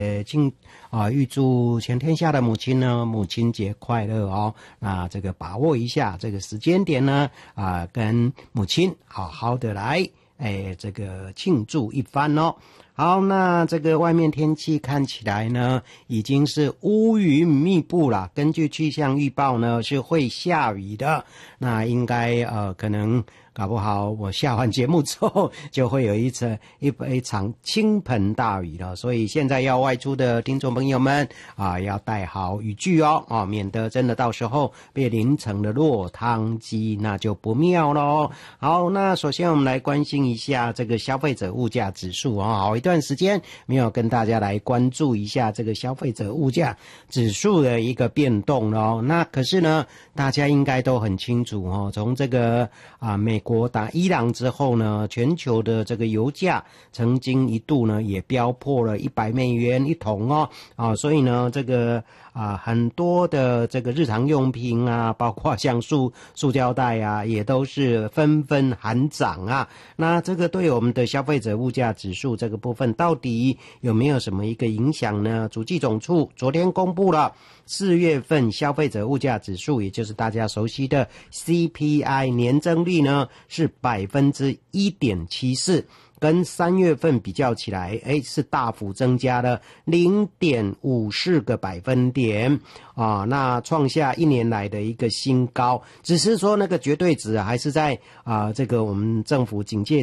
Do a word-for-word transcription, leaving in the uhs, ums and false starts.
呃，敬啊，预祝全天下的母亲呢，母亲节快乐哦！那这个把握一下这个时间点呢，啊，跟母亲好好的来，哎，这个庆祝一番哦。好，那这个外面天气看起来呢，已经是乌云密布了。根据气象预报呢，是会下雨的。那应该呃，可能搞不好我下完节目之后，就会有一场一一场倾盆大雨了。所以现在要外出的听众朋友们啊，要带好雨具哦，啊，免得真的到时候被淋成了落汤鸡，那就不妙咯。好，那首先我们来关心一下这个消费者物价指数啊，好一段时间没有跟大家来关注一下这个消费者物价指数的一个变动咯。那可是呢，大家应该都很清楚哦，从这个啊美国打伊朗之后呢，全球的这个油价曾经一度呢也飙破了一百美元一桶哦，啊，所以呢这个啊很多的这个日常用品啊，包括像塑塑胶袋啊，也都是纷纷喊涨啊。那这个对我们的消费者物价指数这个部分到底有没有什么一个影响呢？主计总处昨天公布了四月份消费者物价指数，也就是大家熟悉的 C P I 年增率呢是 百分之一点七四， 跟三月份比较起来，诶，是大幅增加了 零点五四个百分点啊，那创下一年来的一个新高。只是说那个绝对值还是在啊这个我们政府警戒